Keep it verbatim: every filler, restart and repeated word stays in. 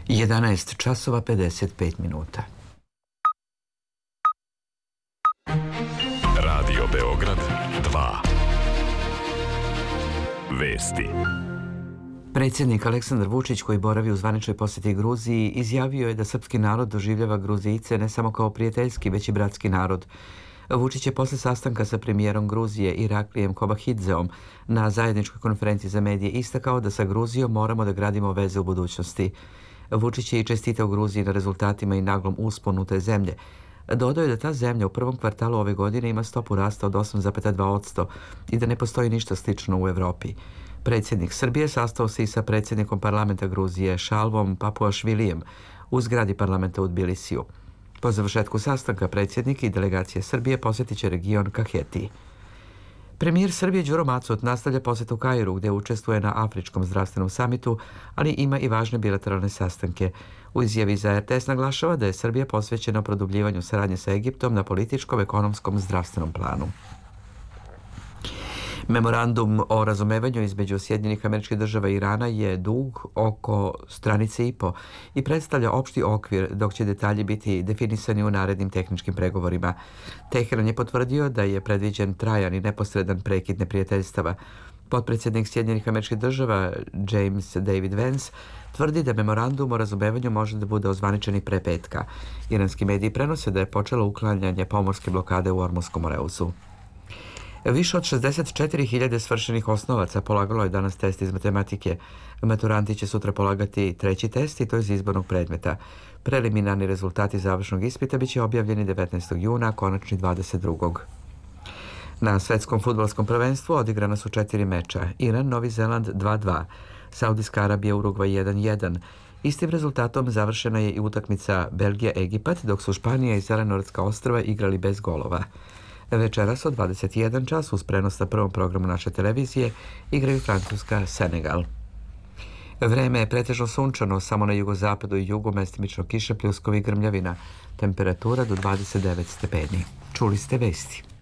jedanaest časova pedeset pet minuta. Radio Beograd dva. Vesti. Predsjednik Aleksandar Vučić, koji boravi u zvaničnoj posjeti Gruziji, izjavio je da srpski narod doživljava Gruzijce ne samo kao prijateljski, već i bratski narod. Vučić je posle sastanka sa premijerom Gruzije Iraklijem Kobahidzeom na zajedničkoj konferenciji za medije istakao da sa Gruzijom moramo da gradimo veze u budućnosti. Vučić je i čestitao Gruziji na rezultatima i naglom usponu te zemlje. Dodao je da ta zemlja u prvom kvartalu ove godine ima stopu rasta od osam zarez dva posto i da ne postoji ništa slično u Evropi. Predsjednik Srbije sastao se i sa predsjednikom parlamenta Gruzije Šalvom Papuašvilijem u zgradi parlamenta u Tbilisiju. Po završetku sastanka predsjednik i delegacije Srbije posjetit će region Kaheti. Premijer Srbije Đuro Macot nastavlja posjet u Kairu, gdje učestvuje na Afričkom zdravstvenom samitu, ali ima i važne bilateralne sastanke. U izjavi za er te es naglašava da je Srbija posvećena produbljivanju saradnje sa Egiptom na političkom, ekonomskom, zdravstvenom planu. Memorandum o razumevanju između Sjedinjenih Američkih Država i Irana je dug oko stranice i po i predstavlja opšti okvir, dok će detalji biti definisani u narednim tehničkim pregovorima. Teheran je potvrdio da je predviđen trajan i neposredan prekid neprijateljstava. Potpredsjednik Sjedinjenih Američkih Država James David Vance tvrdi da memorandum o razumevanju može da bude ozvaničen i pre petka. Iranski mediji prenose da je počelo uklanjanje pomorske blokade u Ormurskom Moreuzu. Više od šezdeset četiri hiljade svršenih osnovaca polagalo je danas test iz matematike. Maturanti će sutra polagati treći test i to iz izbornog predmeta. Preliminarni rezultati završnog ispita biće objavljeni devetnaestog juna, a konačni dvadeset drugog Na svetskom fudbalskom prvenstvu odigrana su četiri meča. Iran, Novi Zeland dva dva, Saudijska Arabija, Urugvaj jedan jedan. Istim rezultatom završena je i utakmica Belgija-Egipat, dok su Španija i Zelenorodska ostrva igrali bez golova. Večeras od dvadeset jedan čas uz prenos na prvom programu naše televizije igraju Francuska Senegal. Vreme je pretežno sunčano, samo na jugozapadu i jugu mestimično kiša, pljuskovi i grmljavina. Temperatura do dvadeset devet stepeni. Čuli ste vesti.